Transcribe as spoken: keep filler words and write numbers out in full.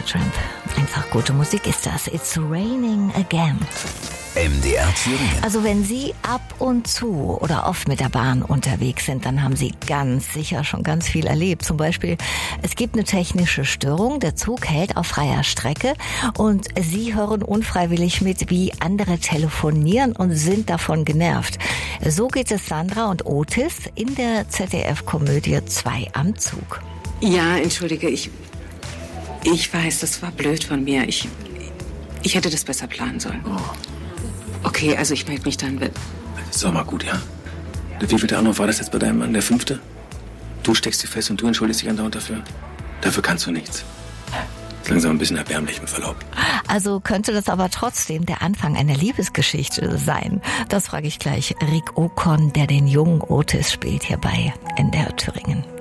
Supertramp. Einfach gute Musik ist das. It's raining again. M D R Thüringen. Also wenn Sie ab und zu oder oft mit der Bahn unterwegs sind, dann haben Sie ganz sicher schon ganz viel erlebt. Zum Beispiel, es gibt eine technische Störung, der Zug hält auf freier Strecke und Sie hören unfreiwillig mit, wie andere telefonieren und sind davon genervt. So geht es Sandra und Otis in der Z D F-Komödie Zwei am Zug. Ja, entschuldige, ich, ich weiß, das war blöd von mir. Ich, ich hätte das besser planen sollen. Oh. Okay, also ich melde mich dann. Das ist doch mal gut, ja? Der wievielte Anruf war das jetzt bei deinem Mann? Der fünfte? Du steckst sie fest und du entschuldigst dich andauernd dafür? Dafür kannst du nichts. Ist langsam ein bisschen erbärmlich, mit Verlaub. Also könnte das aber trotzdem der Anfang einer Liebesgeschichte sein? Das frage ich gleich Rick Okon, der den jungen Otis spielt hier bei N D R Thüringen.